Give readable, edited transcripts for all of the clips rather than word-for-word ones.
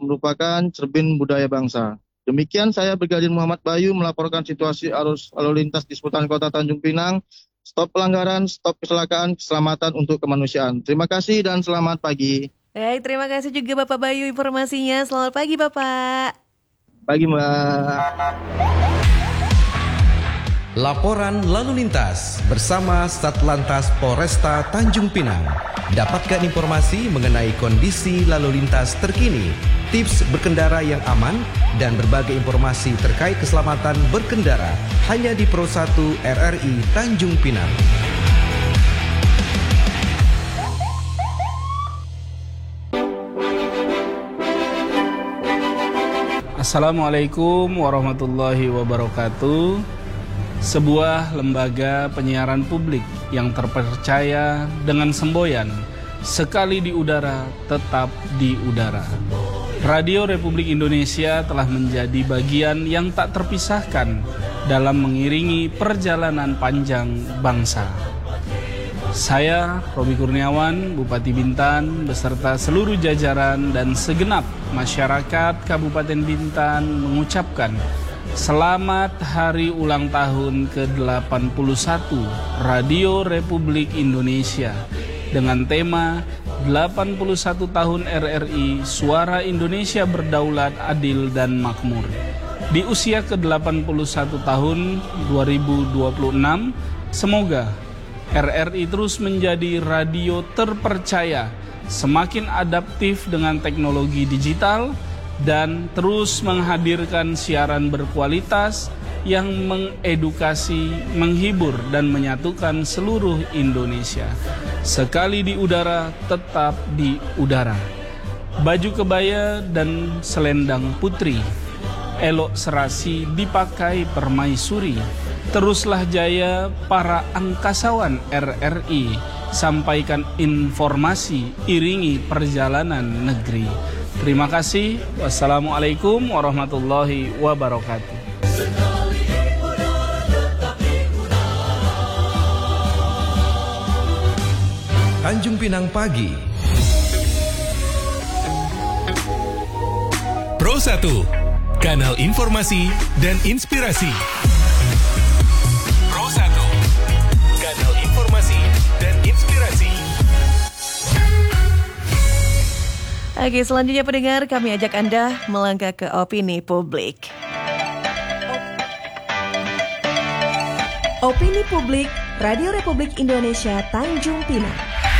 merupakan cermin budaya bangsa. Demikian saya Brigadir Muhammad Bayu melaporkan situasi arus lalu lintas di seputaran Kota Tanjung Pinang. Stop pelanggaran, stop kecelakaan, keselamatan untuk kemanusiaan. Terima kasih dan selamat pagi. Baik, terima kasih juga Bapak Bayu informasinya. Selamat pagi Bapak. Pagi Mbak. Laporan lalu lintas bersama Satlantas Polresta Tanjung Pinang. Dapatkan informasi mengenai kondisi lalu lintas terkini, tips berkendara yang aman, dan berbagai informasi terkait keselamatan berkendara hanya di Pro 1 RRI Tanjung Pinang. Assalamualaikum warahmatullahi wabarakatuh. Sebuah lembaga penyiaran publik yang terpercaya dengan semboyan sekali di udara tetap di udara. Radio Republik Indonesia telah menjadi bagian yang tak terpisahkan dalam mengiringi perjalanan panjang bangsa. Saya, Robi Kurniawan, Bupati Bintan, beserta seluruh jajaran dan segenap masyarakat Kabupaten Bintan mengucapkan selamat hari ulang tahun ke-81 Radio Republik Indonesia dengan tema 81 tahun RRI, Suara Indonesia Berdaulat, Adil dan Makmur. Di usia ke-81 tahun 2026, semoga RRI terus menjadi radio terpercaya, semakin adaptif dengan teknologi digital, dan terus menghadirkan siaran berkualitas yang mengedukasi, menghibur, dan menyatukan seluruh Indonesia. Sekali di udara, tetap di udara. Baju kebaya dan selendang putri, elok serasi dipakai permaisuri. Teruslah jaya para angkasawan RRI, sampaikan informasi, iringi perjalanan negeri. Terima kasih. Wassalamualaikum warahmatullahi wabarakatuh. Tanjung Pinang Pagi. Pro 1, kanal informasi dan inspirasi. Pro 1, kanal informasi dan inspirasi. Oke, selanjutnya pendengar, kami ajak Anda melangkah ke opini publik. Opini publik Radio Republik Indonesia Tanjung Pinang.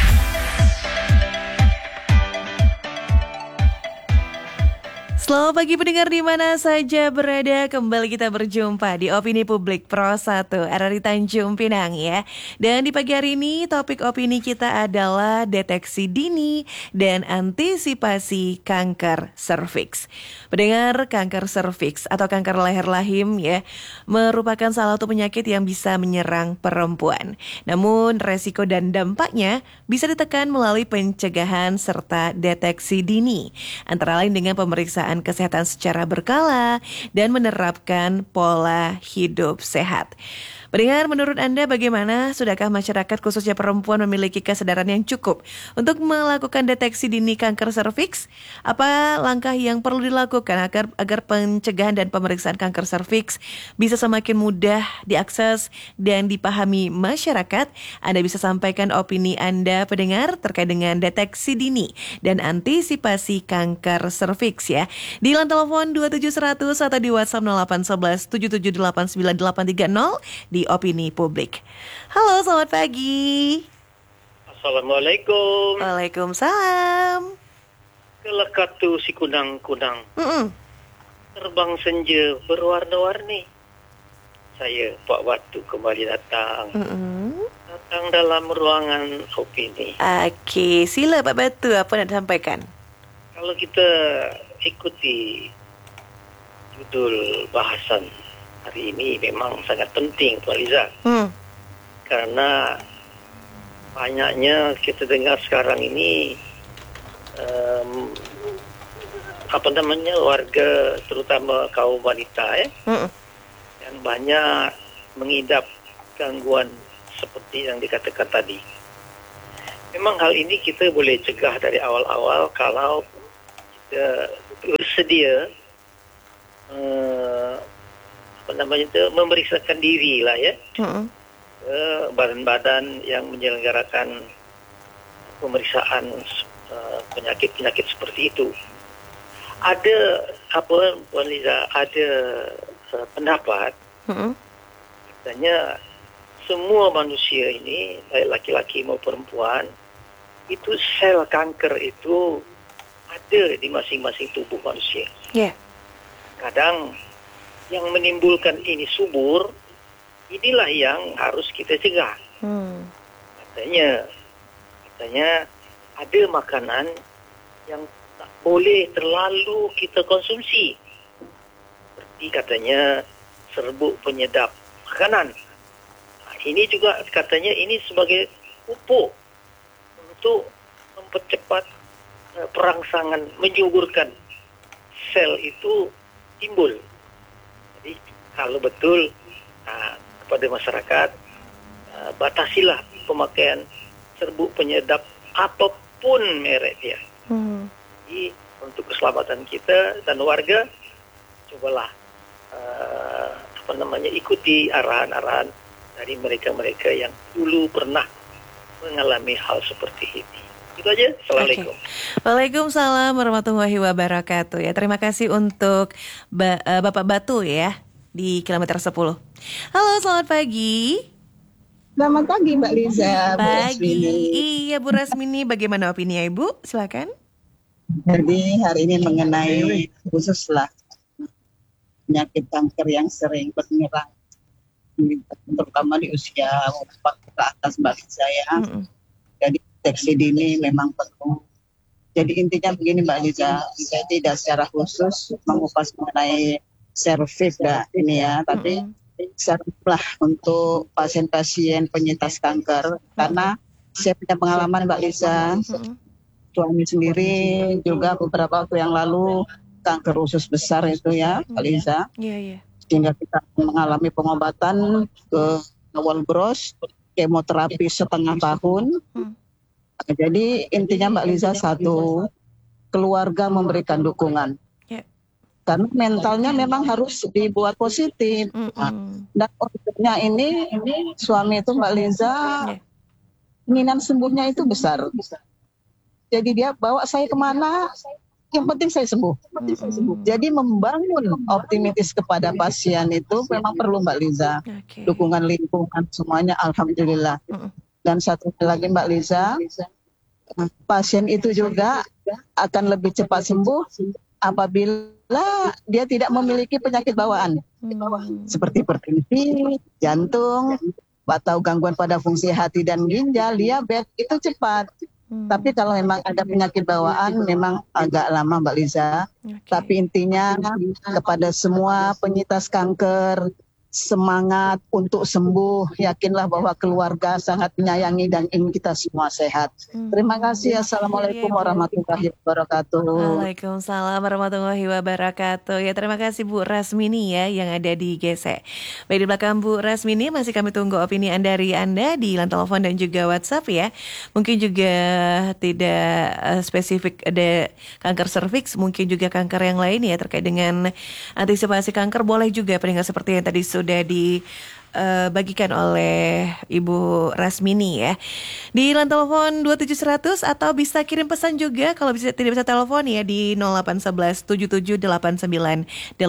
Selamat pagi pendengar di mana saja berada, kembali kita berjumpa di Opini Publik Pro 1 RRI Tanjung Pinang ya. Dan di pagi hari ini topik opini kita adalah deteksi dini dan antisipasi kanker serviks. Pendengar, kanker serviks atau kanker leher rahim ya merupakan salah satu penyakit yang bisa menyerang perempuan. Namun resiko dan dampaknya bisa ditekan melalui pencegahan serta deteksi dini, antara lain dengan pemeriksaan kesehatan secara berkala dan menerapkan pola hidup sehat. Pendengar, menurut Anda bagaimana? Sudahkah masyarakat khususnya perempuan memiliki kesadaran yang cukup untuk melakukan deteksi dini kanker serviks? Apa langkah yang perlu dilakukan agar pencegahan dan pemeriksaan kanker serviks bisa semakin mudah diakses dan dipahami masyarakat? Anda bisa sampaikan opini Anda pendengar terkait dengan deteksi dini dan antisipasi kanker serviks ya. Di line telepon 27100 atau di WhatsApp 0811 7789830 di Opini Publik. Halo, selamat pagi. Assalamualaikum. Waalaikumsalam. Kelekatu si kunang-kunang. Terbang senja berwarna-warni. Saya Pak Watu kembali datang. Datang dalam ruangan opini. Okey, sila Pak Batu, apa nak sampaikan? Kalau kita ikuti judul bahasan hari ini memang sangat penting, Tuan Liza. Karena banyaknya kita dengar sekarang ini warga terutama kaum wanita yang banyak mengidap gangguan seperti yang dikatakan tadi. Memang hal ini kita boleh cegah dari awal-awal kalau kita bersedia memeriksakan diri lah ya ke badan-badan yang menyelenggarakan pemeriksaan penyakit-penyakit seperti itu. Ada Puan Liza, ada pendapat katanya semua manusia ini, baik laki-laki maupun perempuan, itu sel kanker itu ada di masing-masing tubuh manusia. Kadang yang menimbulkan ini subur, inilah yang harus kita cegah. Katanya ada makanan yang tak boleh terlalu kita konsumsi. Seperti katanya serbuk penyedap makanan. Ini juga katanya ini sebagai pupuk untuk mempercepat perangsangan, menyuburkan sel itu timbul. Jadi kalau betul kepada masyarakat, batasilah pemakaian serbuk penyedap apapun merek dia. Jadi untuk keselamatan kita dan warga, cobalah ikuti arahan-arahan dari mereka-mereka yang dulu pernah mengalami hal seperti ini. Itu aja. Assalamualaikum. Waalaikumsalam warahmatullahi wabarakatuh. Ya, terima kasih untuk Bapak Batu ya di kilometer 10. Halo, selamat pagi. Selamat pagi Mbak Liza. Pagi. Iya Bu Rasmini, bagaimana opini ya Ibu? Silakan. Jadi hari ini mengenai khususlah penyakit kanker yang sering menyerang, terutama di usia 40 ke atas Mbak Liza ya. Jadi deteksi dini memang perlu. Jadi intinya begini Mbak Liza, saya tidak secara khusus mengupas mengenai serviks ini ya, tapi serumlah untuk pasien-pasien penyintas kanker, karena saya punya pengalaman Mbak Liza, suami sendiri juga beberapa waktu yang lalu kanker usus besar itu ya Mbak Liza, sehingga kita mengalami pengobatan ke awal bros, kemoterapi setengah tahun. Jadi intinya Mbak Liza satu, keluarga memberikan dukungan. Karena mentalnya memang harus dibuat positif. Dan orangnya ini suami itu Mbak Liza, keinginan sembuhnya itu besar. Jadi dia bawa saya kemana, yang penting saya sembuh. Jadi membangun optimis kepada pasien itu memang perlu Mbak Liza. Dukungan lingkungan semuanya alhamdulillah. Dan satu lagi Mbak Liza, pasien itu juga akan lebih cepat sembuh apabila dia tidak memiliki penyakit bawaan seperti hipertensi, jantung, atau gangguan pada fungsi hati dan ginjal, diabetes, itu cepat. Tapi kalau memang ada penyakit bawaan memang agak lama Mbak Liza. Tapi intinya kepada semua penyintas kanker, semangat untuk sembuh, yakinlah bahwa keluarga sangat menyayangi dan ingin kita semua sehat. Terima kasih. Assalamualaikum warahmatullahi wabarakatuh. Waalaikumsalam warahmatullahi wabarakatuh. Ya, terima kasih Bu Rasmini ya yang ada di GC. Baik, di belakang Bu Rasmini masih kami tunggu opini dari Anda di line telepon dan juga WhatsApp ya. Mungkin juga tidak spesifik ada kanker serviks, mungkin juga kanker yang lain ya terkait dengan antisipasi kanker, boleh juga pendengar seperti yang tadi sudah dibagikan oleh Ibu Rasmini ya. Di line telepon 27100 atau bisa kirim pesan juga kalau tidak bisa telepon ya di 0811 7789 830.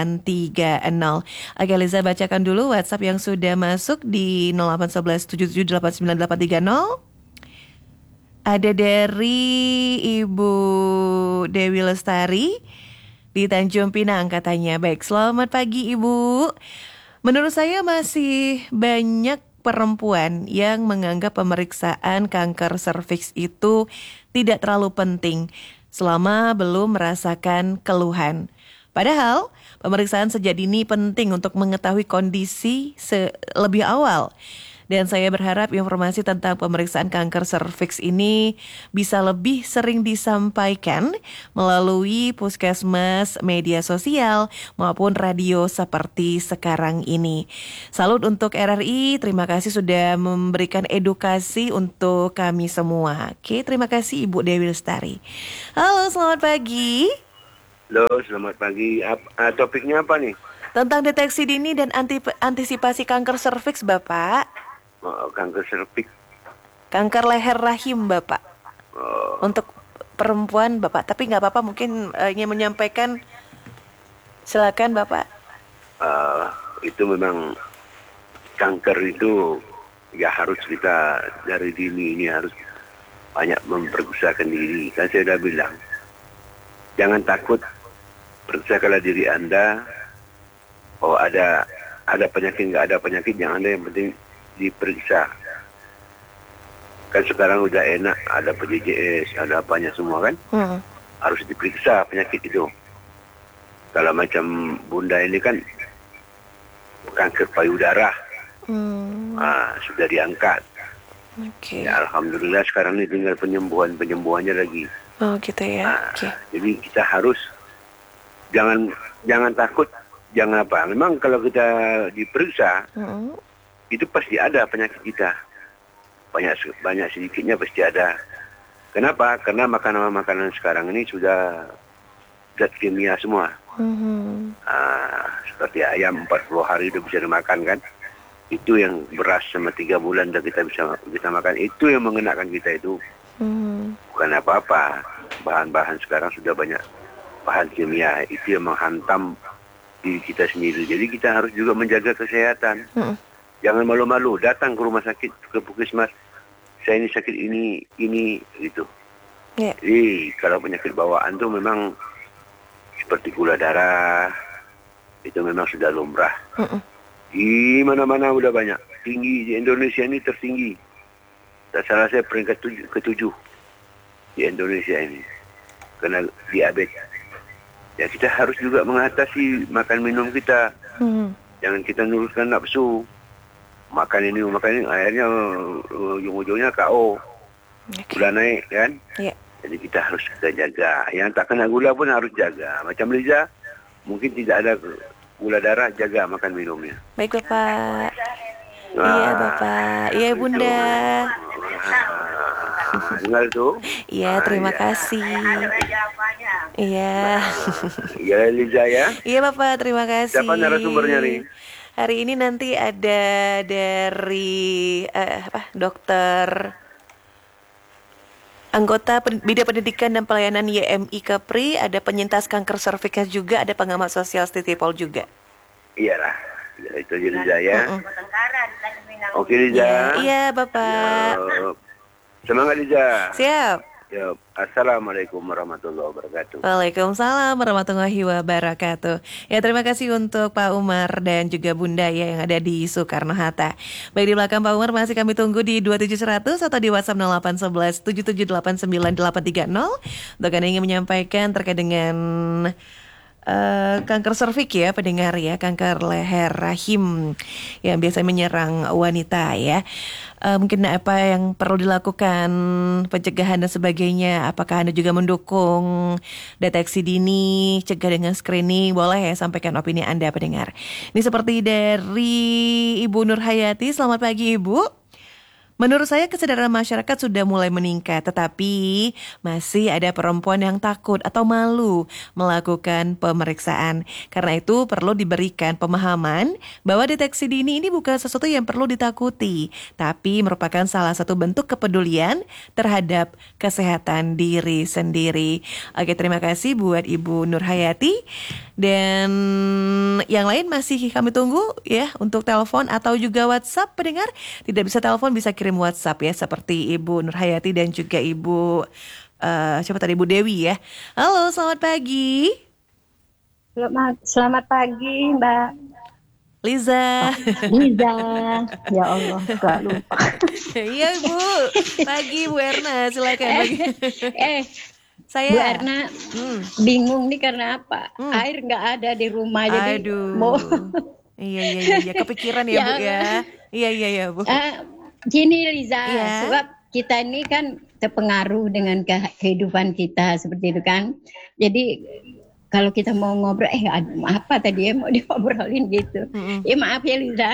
Oke, Liza bacakan dulu WhatsApp yang sudah masuk di 0811 7789 830. Ada dari Ibu Dewi Lestari di Tanjung Pinang katanya. Baik, selamat pagi Ibu. Menurut saya masih banyak perempuan yang menganggap pemeriksaan kanker serviks itu tidak terlalu penting selama belum merasakan keluhan. Padahal pemeriksaan sejak dini penting untuk mengetahui kondisi lebih awal. Dan saya berharap informasi tentang pemeriksaan kanker serviks ini bisa lebih sering disampaikan melalui puskesmas, media sosial, maupun radio seperti sekarang ini. Salut untuk RRI, terima kasih sudah memberikan edukasi untuk kami semua. Oke, terima kasih Ibu Dewi Lestari. Halo, selamat pagi. Halo, selamat pagi. Topiknya apa nih? Tentang deteksi dini dan antisipasi kanker serviks, Bapak. Kanker serviks. Kanker leher rahim, Bapak. Oh, Untuk perempuan, Bapak. Tapi nggak apa-apa, mungkin ingin menyampaikan. Silakan, Bapak. itu memang kanker itu ya harus kita dari dini ini harus banyak mempergusakan diri. Kan saya sudah bilang, jangan takut, periksakanlah diri Anda. Oh ada penyakit, nggak ada penyakit, yang Anda yang penting diperiksa. Kan sekarang udah enak, ada PJJS, ada apanya semua kan, harus diperiksa penyakit itu. Kalau macam Bunda ini kan kanker payudara, sudah diangkat. Oke. Ya, alhamdulillah sekarang ini tinggal penyembuhannya lagi. Oh gitu ya. Oke. Jadi kita harus jangan takut, jangan apa. Memang kalau kita diperiksa, itu pasti ada penyakit kita. Banyak sedikitnya pasti ada. Kenapa? Karena makanan sekarang ini sudah zat kimia semua. Seperti ayam 40 hari udah bisa dimakan kan. Itu yang beras sama 3 bulan udah kita bisa makan. Itu yang mengenakan kita itu. Bukan apa-apa. Bahan-bahan sekarang sudah banyak bahan kimia. Itu yang menghantam diri kita sendiri. Jadi kita harus juga menjaga kesehatan. Jangan malu-malu datang ke rumah sakit, ke puskesmas. Saya ini sakit ini gitu. Yeah. Jadi kalau penyakit bawaan itu memang seperti gula darah, itu memang sudah lumrah. Di mana-mana udah banyak. Tinggi di Indonesia ini tertinggi. Tak salah saya peringkat ke-7 di Indonesia ini. Kena diabetes. Ya kita harus juga mengatasi makan minum kita. Jangan kita nuruskan nafsu. Makan ini, akhirnya ujung-ujungnya KO. Gula naik kan? Yeah. Jadi kita harus jaga. Yang tak kena gula pun harus jaga. Macam Liza, mungkin tidak ada gula darah, jaga makan minumnya. Baik, Bapak. Iya, Bapak. Iya, Bunda. Dengar tu? Iya, terima kasih. Iya. Iya, Liza ya. Iya, Bapak, terima kasih. Siapa narasumbernya nih? Hari ini nanti ada dari dokter anggota Bidang Pendidikan dan Pelayanan YMI Kepri, ada penyintas kanker serviks juga, ada pengamat sosial Stitipol juga. Iyalah, itu aja Liza ya. Oke Liza. Iya, Bapak. Semangat Liza. Siap. Ya, Assalamualaikum warahmatullahi wabarakatuh. Waalaikumsalam warahmatullahi wabarakatuh. Ya, terima kasih untuk Pak Umar dan juga Bunda ya yang ada di Soekarno-Hatta. Baik, di belakang Pak Umar masih kami tunggu di 27100 atau di WhatsApp 0811 7789 830 untuk Anda ingin menyampaikan terkait dengan kanker serviks ya, pendengar ya, kanker leher rahim yang biasa menyerang wanita ya. Mungkin apa yang perlu dilakukan, pencegahan dan sebagainya. Apakah Anda juga mendukung deteksi dini, cegah dengan screening? Boleh ya, sampaikan opini Anda pendengar. Ini seperti dari Ibu Nur Hayati. Selamat pagi Ibu. Menurut saya kesadaran masyarakat sudah mulai meningkat, tetapi masih ada perempuan yang takut atau malu melakukan pemeriksaan. Karena itu perlu diberikan pemahaman bahwa deteksi dini ini bukan sesuatu yang perlu ditakuti, tapi merupakan salah satu bentuk kepedulian terhadap kesehatan diri sendiri. Oke, terima kasih buat Ibu Nur Hayati. Dan yang lain masih kami tunggu ya untuk telepon atau juga WhatsApp pendengar. Tidak bisa telepon, bisa kirim WhatsApp ya, seperti Ibu Nur Hayati dan juga Ibu siapa tadi, Ibu Dewi ya. Halo, selamat pagi. Selamat pagi Mbak Liza. Liza. Ya Allah, gak lupa. Iya Bu. Pagi Bu Erna, silakan pagi. Saya Bu Erna bingung nih karena apa? Air nggak ada di rumah. Jadi aduh. Iya, kepikiran ya Bu ya. Iya Bu. Gini Liza, sebab kita ini kan terpengaruh dengan kehidupan kita seperti itu kan. Jadi kalau kita mau ngobrol, apa tadi ya mau diobrolin gitu. Ya maaf ya Liza.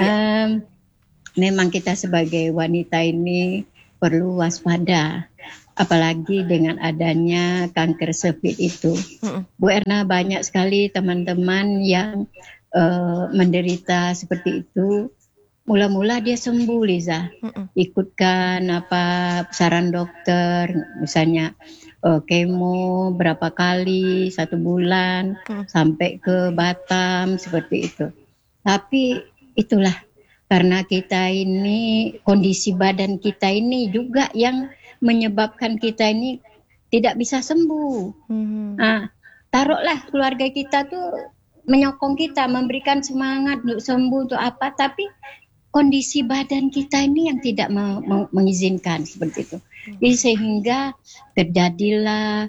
Iya. Memang kita sebagai wanita ini perlu waspada. apalagi dengan adanya kanker cervix itu. Bu Erna, banyak sekali teman-teman yang menderita seperti itu. Mula-mula dia sembuh, Liza. Ikutkan saran dokter, misalnya kemo berapa kali 1 bulan sampai ke Batam seperti itu. Tapi itulah karena kita ini, kondisi badan kita ini juga yang menyebabkan kita ini tidak bisa sembuh. Nah, taruhlah keluarga kita tuh menyokong kita, memberikan semangat untuk sembuh untuk apa, tapi kondisi badan kita ini yang tidak mengizinkan seperti itu. Jadi sehingga terjadilah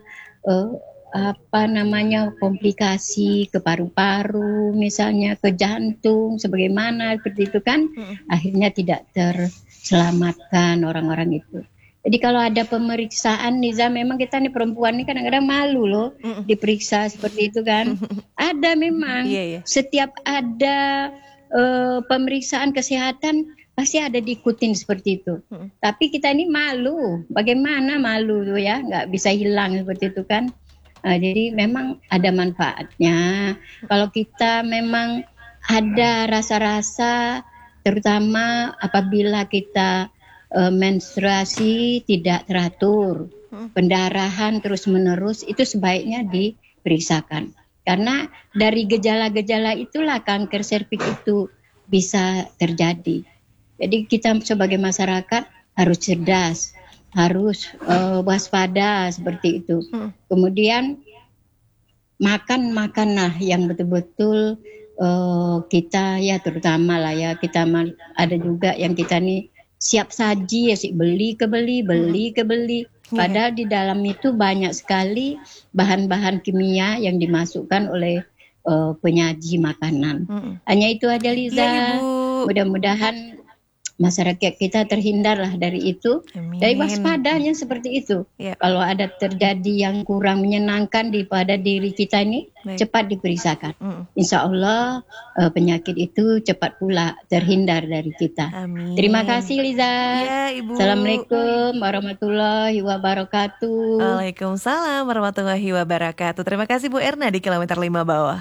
komplikasi ke paru-paru, misalnya ke jantung, sebagaimana seperti itu kan, akhirnya tidak terselamatkan orang-orang itu. Jadi kalau ada pemeriksaan, Niza, memang kita nih perempuan nih kadang-kadang malu loh diperiksa seperti itu kan. Ada memang, setiap ada pemeriksaan kesehatan pasti ada diikutin seperti itu. Tapi kita ini malu, bagaimana malu tuh ya, nggak bisa hilang seperti itu kan. Jadi memang ada manfaatnya. Kalau kita memang ada rasa-rasa, terutama apabila kita menstruasi tidak teratur, pendarahan terus-menerus, itu sebaiknya diperiksakan. Karena dari gejala-gejala itulah kanker serviks itu bisa terjadi. Jadi kita sebagai masyarakat harus cerdas, harus waspada seperti itu. Kemudian makanlah yang betul-betul kita ya, terutama lah ya, kita ada juga yang kita nih siap saji ya, beli ke beli. Padahal di dalam itu banyak sekali bahan-bahan kimia yang dimasukkan oleh penyaji makanan. Hanya itu aja, Liza. Ya, mudah-mudahan masyarakat kita terhindarlah dari itu. Dari waspadanya seperti itu. Kalau ada terjadi yang kurang menyenangkan pada diri kita ini, cepat diperiksakan. Insya Allah penyakit itu cepat pula terhindar dari kita. Amin. Terima kasih, Liza. Ya, Ibu. Assalamualaikum warahmatullahi wabarakatuh. Waalaikumsalam warahmatullahi wabarakatuh. Terima kasih Bu Erna di kilometer 5 bawah.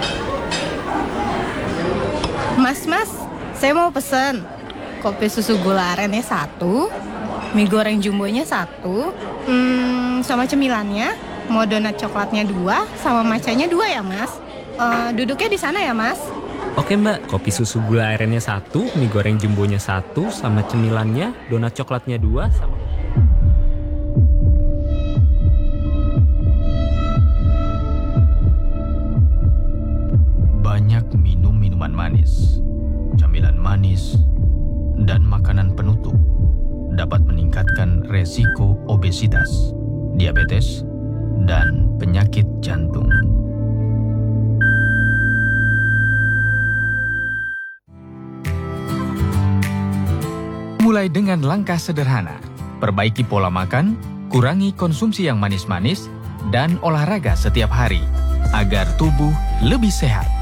Mas, saya mau pesen kopi susu gula arennya 1, mie goreng jumbonya 1, sama cemilannya, mau donat coklatnya 2, sama macanya 2 ya, Mas. Duduknya di sana ya, Mas. Oke, Mbak. Kopi susu gula arennya 1, mie goreng jumbonya 1, sama cemilannya, donat coklatnya 2, sama... Banyak minum minuman manis, camilan manis, dan makanan penutup dapat meningkatkan resiko obesitas, diabetes, dan penyakit jantung. Mulai dengan langkah sederhana, perbaiki pola makan, kurangi konsumsi yang manis-manis, dan olahraga setiap hari agar tubuh lebih sehat.